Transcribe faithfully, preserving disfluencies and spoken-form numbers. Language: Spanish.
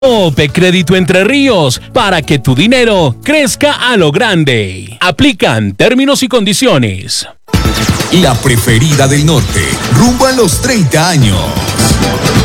Ope Crédito Entre Ríos, para que tu dinero crezca a lo grande. Aplican términos y condiciones. La preferida del norte, rumbo a los treinta años.